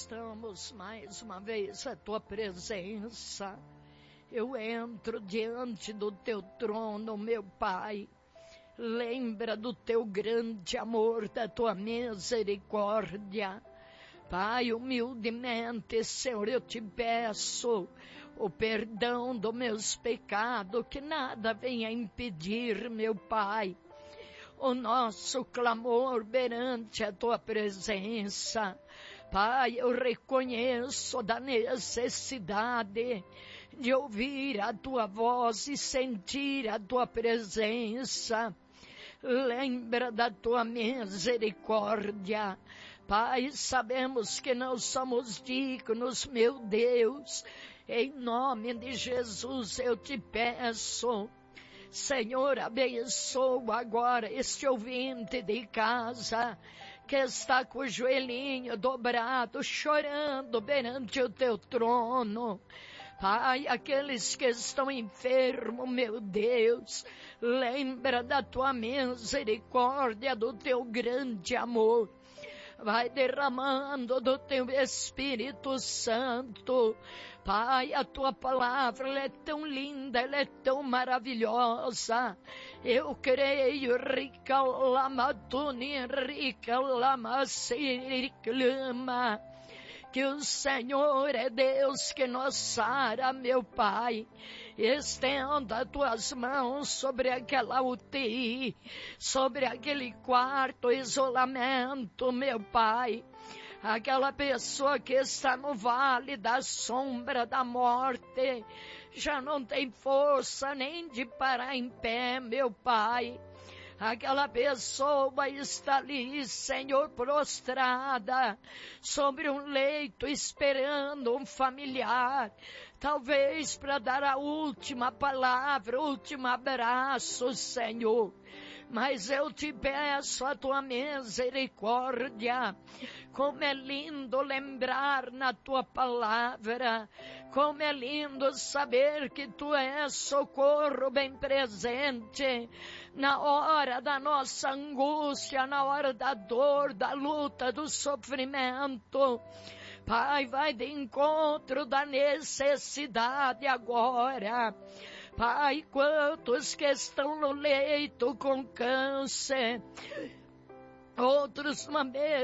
estamos mais uma vez à tua presença. Eu entro diante do teu trono, meu Pai. Lembra do teu grande amor, da tua misericórdia. Pai, humildemente, Senhor, eu te peço o perdão dos meus pecados, que nada venha impedir, meu Pai, o nosso clamor perante a tua presença. Pai, eu reconheço da necessidade de ouvir a tua voz e sentir a tua presença. Lembra da tua misericórdia. Pai, sabemos que não somos dignos, meu Deus. Em nome de Jesus eu te peço, Senhor, abençoa agora este ouvinte de casa que está com o joelhinho dobrado, chorando perante o teu trono. Pai, aqueles que estão enfermos, meu Deus, lembra da tua misericórdia, do teu grande amor. Vai derramando do teu Espírito Santo. Pai, a tua palavra ela é tão linda, ela é tão maravilhosa. Eu creio, rica lamatuni, rica lamasiriclama, que o Senhor é Deus que nos sara, meu Pai. Estenda as tuas mãos sobre aquela UTI, sobre aquele quarto isolamento, meu Pai. Aquela pessoa que está no vale da sombra da morte, já não tem força nem de parar em pé, meu Pai. Aquela pessoa está ali, Senhor, prostrada sobre um leito, esperando um familiar, talvez para dar a última palavra, o último abraço, Senhor. Mas eu te peço a tua misericórdia. Como é lindo lembrar na tua palavra, como é lindo saber que tu és socorro bem presente na hora da nossa angústia, na hora da dor, da luta, do sofrimento. Pai, vai de encontro da necessidade agora. Pai, quantos que estão no leito com câncer, outros na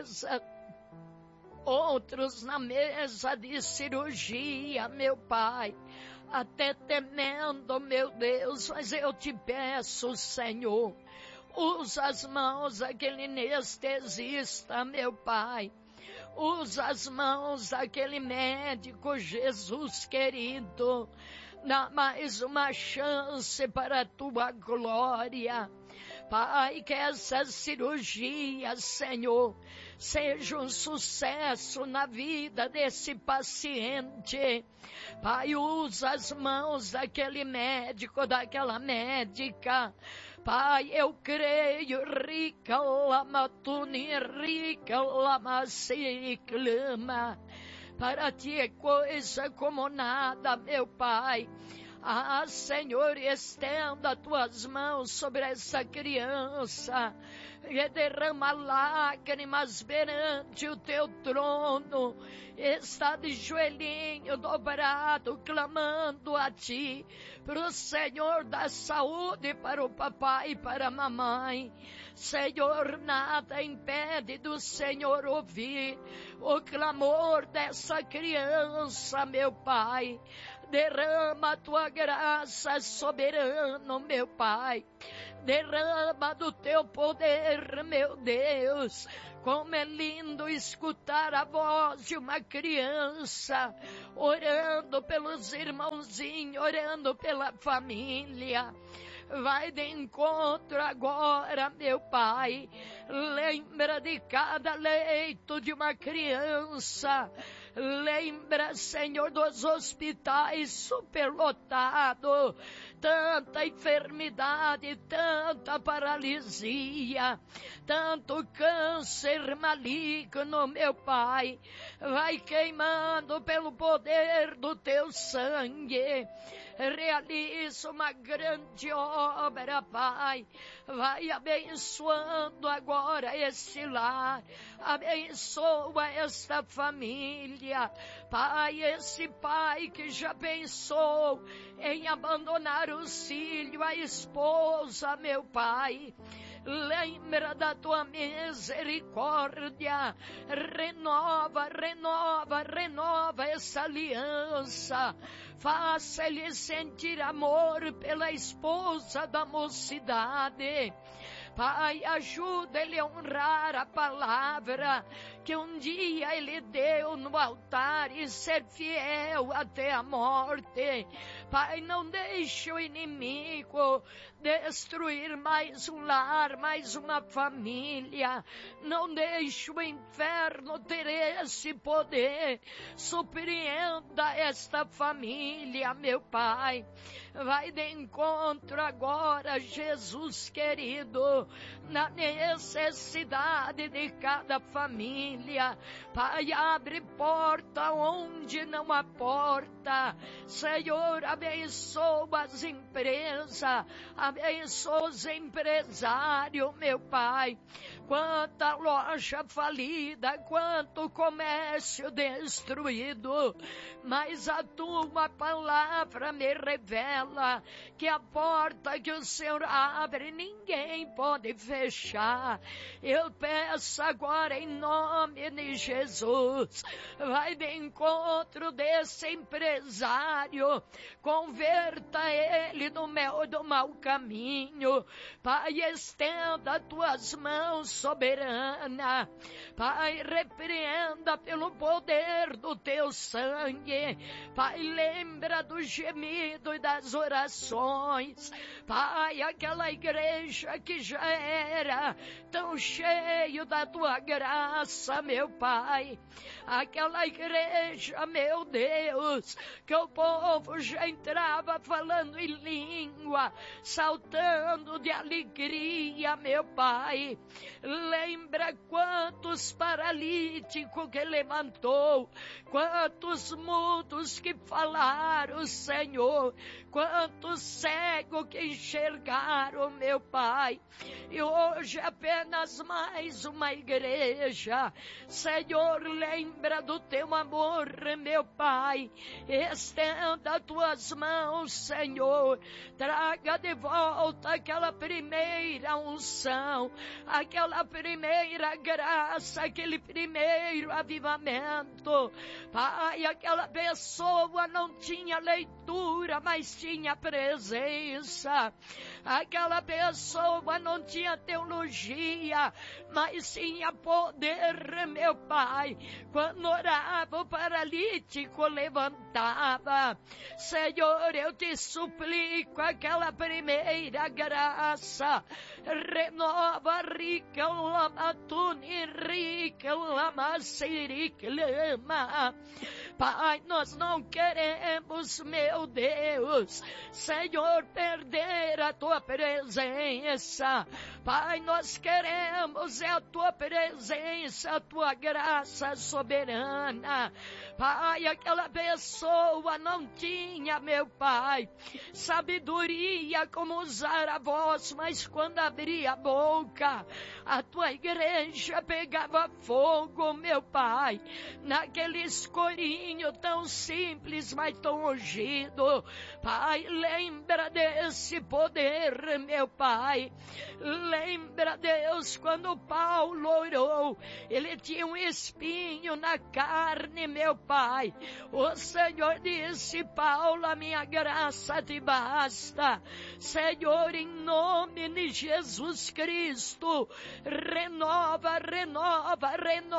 mesa de cirurgia, meu Pai, até temendo, meu Deus, mas eu te peço, Senhor, usa as mãos daquele anestesista, meu Pai. Usa as mãos daquele médico, Jesus querido. Dá mais uma chance para a tua glória. Pai, que essa cirurgia, Senhor, seja um sucesso na vida desse paciente. Pai, usa as mãos daquele médico, daquela médica. Pai, eu creio, rica lamatuni, rica lamasiclama. Para ti é coisa como nada, meu Pai. Ah, Senhor, estenda as tuas mãos sobre essa criança e derrama lágrimas perante o teu trono. Está de joelhinho dobrado, clamando a ti, para o Senhor da saúde, para o papai e para a mamãe. Senhor, nada impede do Senhor ouvir o clamor dessa criança, meu Pai. Derrama a tua graça soberano, meu Pai. Derrama do teu poder, meu Deus. Como é lindo escutar a voz de uma criança orando pelos irmãozinhos, orando pela família. Vai de encontro agora, meu Pai. Lembra de cada leito de uma criança Lembra, Senhor, dos hospitais superlotados, tanta enfermidade, tanta paralisia, tanto câncer maligno, meu Pai. Vai queimando pelo poder do teu sangue. Realiza uma grande obra, Pai. Vai abençoando agora esse lar. Abençoa esta família. Pai, esse pai que já pensou em abandonar o filho, a esposa, meu Pai. Lembra da tua misericórdia. Renova, renova, renova essa aliança. Faça ele sentir amor pela esposa da mocidade. Pai, ajuda ele a honrar a palavra que um dia ele deu no altar e ser fiel até a morte. Pai, não deixe o inimigo destruir mais um lar, mais uma família. Não deixe o inferno ter esse poder. Surpreenda esta família, meu Pai. Vai de encontro agora, Jesus querido, na necessidade de cada família. Pai, abre porta onde não há porta. Senhor, abençoa as empresas, abençoa os empresários, meu Pai. Quanta loja falida, quanto comércio destruído, mas a tua palavra me revela que a porta que o Senhor abre, ninguém pode fechar. Eu peço agora em nome de Jesus, vai de encontro desse empresário, converta ele do mau caminho. Pai, estenda tuas mãos soberana. Pai, repreenda pelo poder do teu sangue. Pai, lembra do gemido e das orações. Pai, aquela igreja que já era tão cheio da tua graça, meu Pai. Aquela igreja, meu Deus, que o povo já entrava falando em língua, saltando de alegria, meu Pai. Lembra quantos paralíticos que levantou, quantos mudos que falaram, Senhor, quantos cegos que enxergaram, meu Pai. E hoje apenas mais uma igreja. Senhor, lembra do teu amor, meu Pai. Estenda tuas mãos, Senhor. Traga de volta aquela primeira unção, aquela primeira graça, aquele primeiro avivamento. Pai, aquela pessoa não tinha leitura, mas tinha presença. Aquela pessoa não tinha teologia, mas tinha poder, meu Pai. Quando orava, o paralítico levantava. Senhor, eu te suplico aquela primeira graça. Renova, rica, lama, tuni, rica, lama, sirica, lama. Pai, nós não queremos, meu Deus, Senhor, perder a tua presença. Pai, nós queremos a tua presença, a tua graça soberana. Pai, aquela pessoa não tinha, meu Pai, sabedoria como usar a voz, mas quando abria a boca, a tua igreja pegava fogo, meu Pai, naquele escurinho tão simples, mas tão ungido. Pai, lembra desse poder, meu Pai. Lembra, Deus, quando Paulo orou, ele tinha um espinho na carne, meu Pai. O Senhor disse, Paulo, a minha graça te basta. Senhor, em nome de Jesus Cristo, renova, renova, renova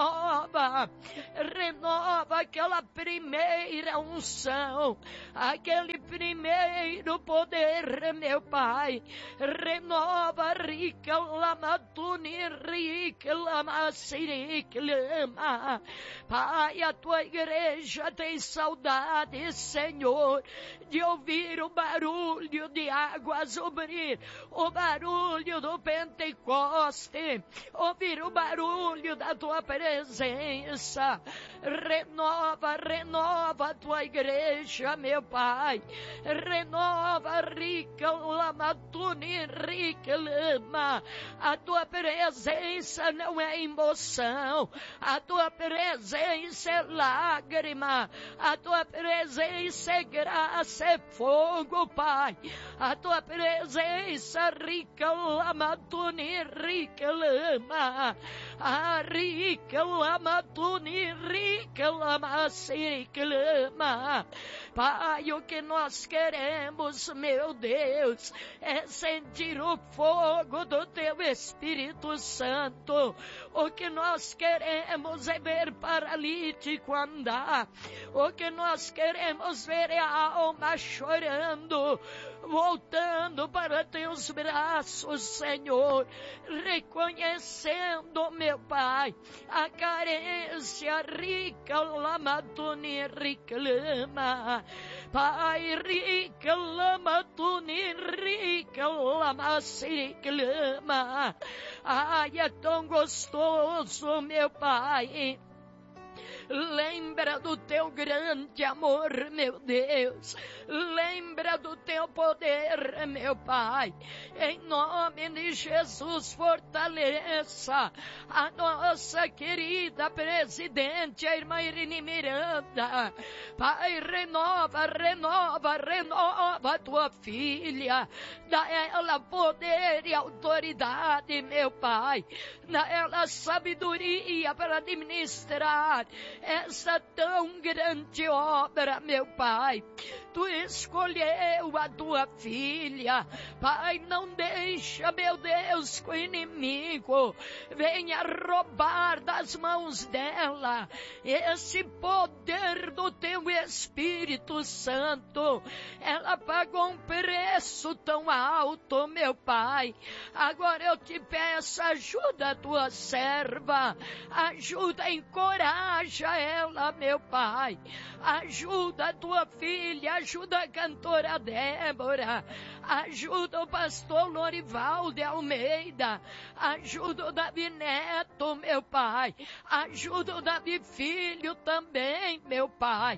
renova aquela primeira unção, aquele primeiro poder, meu Pai, renova, rica, lamatuni, rica, lamasiric, lama. Pai, a tua igreja tem saudade, Senhor, de ouvir o barulho de águas subir, o barulho do Pentecoste, ouvir o barulho da tua presença. Renova, renova a tua igreja, meu Pai, renova, rica, lamatuni, rica, lama. A tua presença não é emoção, a tua presença é lágrima, a tua presença é graça, é fogo, Pai. A tua presença, rica, lamatuni, rica, lama. A rica, lamatuni, rica, lama, rica, lama. Pai, o que nós queremos, meu Deus, é sentir o fogo do teu Espírito Santo. O que nós queremos é ver paralítico andar. O que nós queremos ver é a alma chorando, voltando para teus braços, Senhor, reconhecendo, meu Pai, a carência, rica, lamatuni, rica, lama. Pai, rica, lamatuni, rica, lama, rica, lama. Ai, é tão gostoso, meu Pai. Lembra do teu grande amor, meu Deus. Lembra do teu poder, meu Pai. Em nome de Jesus, fortaleça a nossa querida presidente, a irmã Irene Miranda. Pai, renova, renova, renova a tua filha. Dá ela poder e autoridade, meu Pai. Dá ela sabedoria para administrar essa tão grande obra, meu Pai. Tu escolheu a tua filha. Pai, não deixa, meu Deus, que o inimigo venha roubar das mãos dela esse poder do teu Espírito Santo. Ela pagou um preço tão alto, meu Pai. Agora eu te peço, ajuda a tua serva, ajuda, encoraja ela, meu Pai. Ajuda a tua filha, ajuda a cantora Débora, ajuda o pastor Lorival de Almeida, ajuda o Davi Neto, meu Pai, ajuda o Davi Filho também, meu Pai.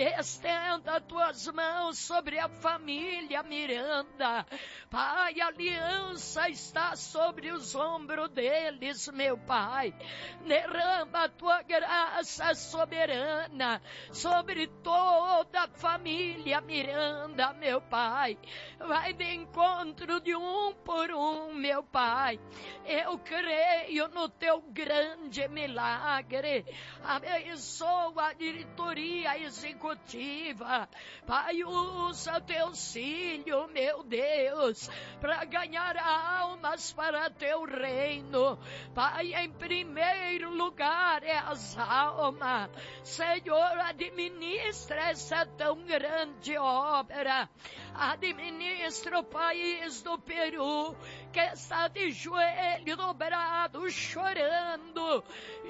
Estenda tuas mãos sobre a família Miranda, Pai, a aliança está sobre os ombros deles, meu Pai. Derrama a tua graça soberana sobre toda a família Miranda, meu Pai. Vai de encontro de um por um, meu Pai. Eu creio no teu grande milagre. Abençoa a diretoria executiva. Pai, usa teus filhos, meu Deus, para ganhar almas para teu reino. Pai, em primeiro lugar é as almas. Senhor, administra essa tão grande obra. Administra o país do Peru, que está de joelho dobrado, chorando,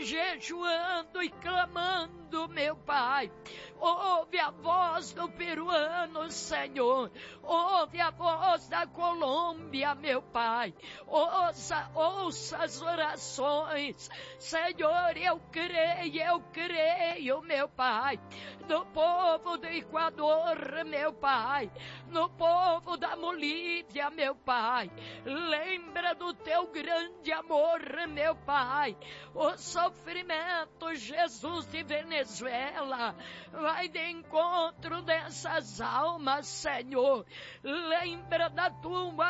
jejuando e clamando, meu Pai. Ouve a voz do peruano, Senhor. Ouve a voz da Colômbia, meu Pai. Ouça as orações. Senhor, eu creio, meu Pai, no povo do Equador, meu Pai, no povo da Bolívia, meu Pai. Lembra do teu grande amor, meu Pai. O sofrimento, Jesus, de Venezuela, vai de encontro dessas almas, Senhor. Lembra da tua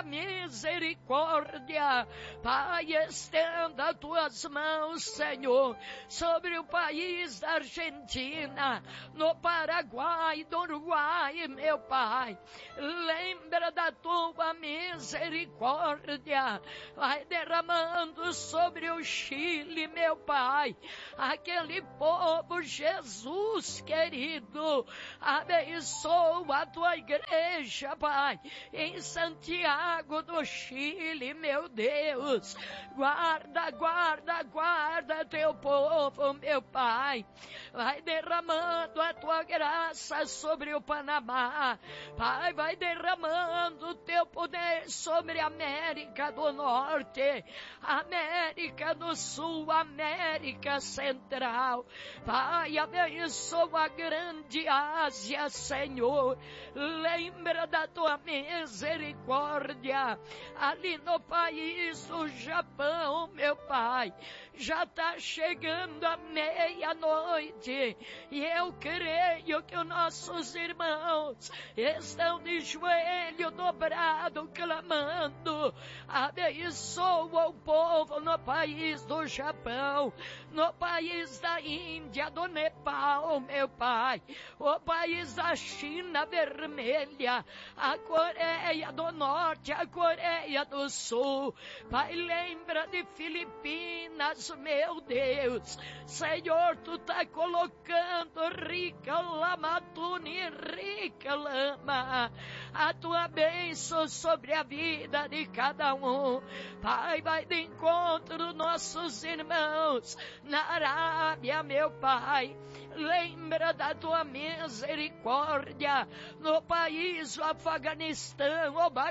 misericórdia. Pai, estenda as tuas mãos, Senhor, sobre o país país da Argentina, no Paraguai, do Uruguai, meu Pai. Lembra da tua misericórdia, vai derramando sobre o Chile, meu Pai, aquele povo, Jesus querido, abençoa a tua igreja, Pai, em Santiago do Chile, meu Deus, guarda, guarda, guarda teu povo, meu Pai, vai derramando a tua graça sobre o Panamá, Pai, vai derramando o teu poder sobre a América do Norte, América do Sul, América Central, Pai, abençoa a grande Ásia, Senhor, lembra da tua misericórdia, ali no país do Japão, meu Pai, já está chegando a meia-noite, e eu creio que os nossos irmãos estão de joelho dobrado, clamando, abençoa o povo no país do Japão, no país da Índia, do Nepal, meu Pai, o país da China vermelha, a Coreia do Norte, a Coreia do Sul, Pai, lembra de Filipinas, meu Deus, Senhor, tu tá colocando rica lama, rica lama, a tua bênção sobre a vida de cada um, Pai, vai de encontro nossos irmãos na Arábia, meu Pai, lembra da tua misericórdia no país do Afeganistão,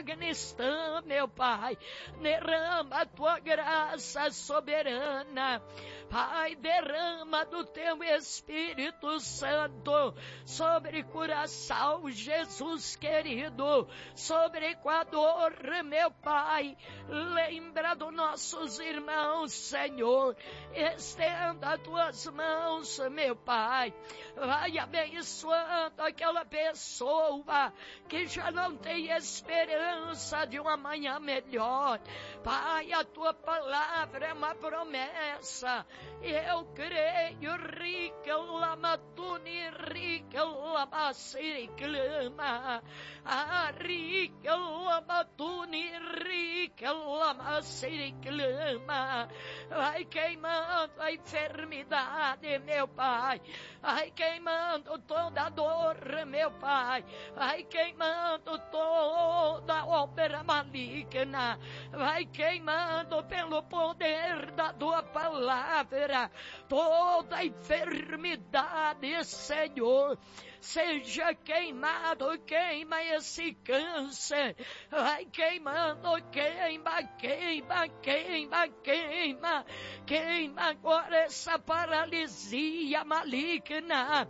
meu Pai, derrama a tua graça soberana, Pai, derrama do teu Espírito Santo sobre Curaçao, Jesus querido, sobre Equador, meu Pai, lembra dos nossos irmãos, Senhor, estenda as tuas mãos, meu Pai, vai abençoando aquela pessoa que já não tem esperança de um amanhã melhor, Pai, a tua palavra é uma promessa, eu creio, rica lamatuni, rica lamaciriclama, a rica lamatuni, rica lamaciriclama, vai queimando a enfermidade, meu Pai, vai queimando toda dor, meu Pai, vai queimando toda obra maligna, vai queimando pelo poder da tua palavra, toda enfermidade, Senhor, seja queimado, queima esse câncer, vai queimando, queima, queima, queima, queima, queima agora essa paralisia maligna,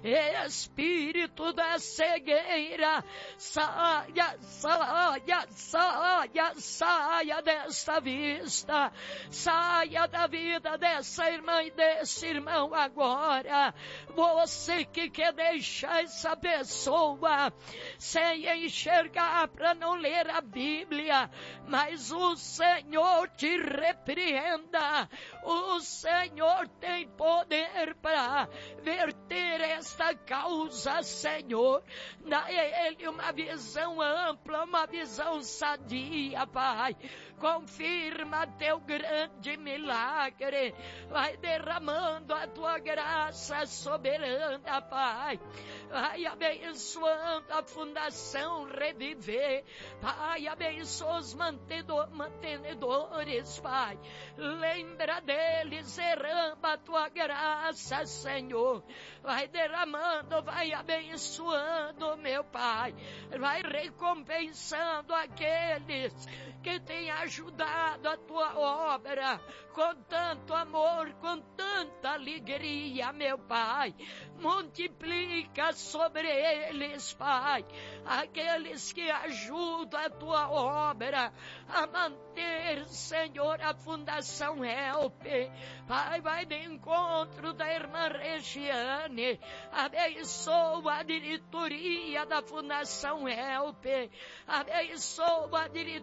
espírito da cegueira, saia, saia, saia, saia desta vista, saia da vida dessa irmã e desse irmão agora, você que quer deixar essa pessoa sem enxergar para não ler a Bíblia, mas o Senhor te repreenda, o Senhor tem poder para verter esta causa, Senhor, dá a ele uma visão ampla, uma visão sadia, Pai, confirma teu grande milagre, vai derramando a tua graça soberana, Pai, vai abençoando a Fundação Reviver, Pai, abençoa os mantenedores, Pai, lembra deles, derrama a tua graça, Senhor, vai derramando, vai abençoando, meu Pai, vai recompensando aqueles que têm ajudado a tua obra com tanto amor, com tanta alegria, meu Pai, multiplica sobre eles, Pai, aqueles que ajudam a tua obra a manter, Senhor, a Fundação Help, Pai, vai de encontro da irmã Regiane, abençoa a diretoria da Fundação Help, abençoa a diretoria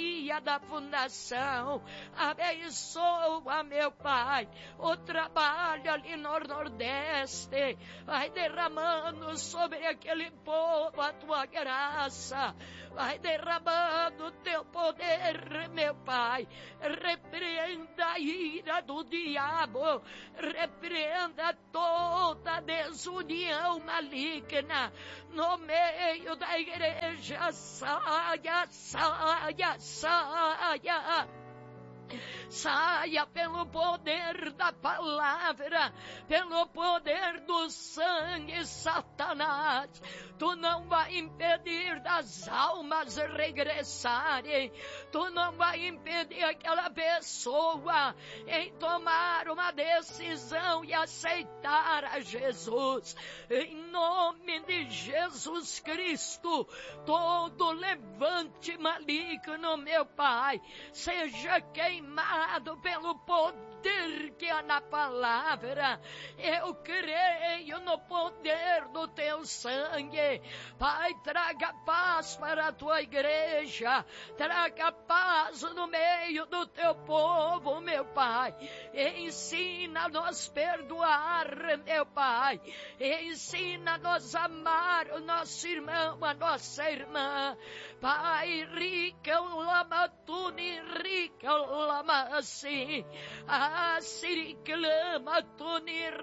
dia da fundação. Abençoa, meu Pai, o trabalho ali no Nordeste. Vai derramando sobre aquele povo a tua graça. Vai derramando o teu poder, meu Pai. Repreenda a ira do diabo. Repreenda toda desunião maligna no meio da igreja. Saia, saia, saia. Saia pelo poder da palavra, pelo poder do sangue, Satanás. Tu não vai impedir das almas regressarem. Tu não vai impedir aquela pessoa em tomar uma decisão e aceitar a Jesus. Em nome de Jesus Cristo, todo levante maligno, meu Pai, seja queimado pelo poder que há na palavra. Eu creio no poder do teu sangue. Pai, traga paz para a tua igreja, traga paz no meio do teu povo, meu Pai. Ensina-nos a perdoar, meu Pai. Ensina-nos a amar o nosso irmão, a nossa irmã. Pai, rica o lama tuni, rica o lama assim. Ah, sirica lama tuni,